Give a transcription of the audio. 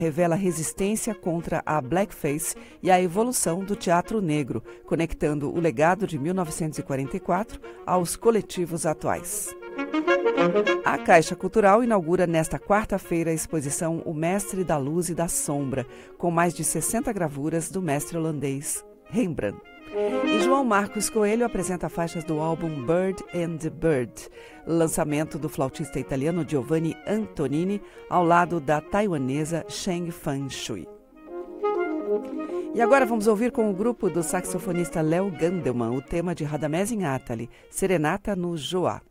revela resistência contra a blackface e a evolução do teatro negro, conectando o legado de 1944 aos coletivos atuais. A Caixa Cultural inaugura nesta quarta-feira a exposição O Mestre da Luz e da Sombra, com mais de 60 gravuras do mestre holandês Rembrandt. E João Marcos Coelho apresenta faixas do álbum Bird and the Bird, lançamento do flautista italiano Giovanni Antonini, ao lado da taiwanesa Cheng Fan Shui. E agora vamos ouvir com o grupo do saxofonista Léo Gandelman o tema de Radamés Inátali, Serenata no Joá.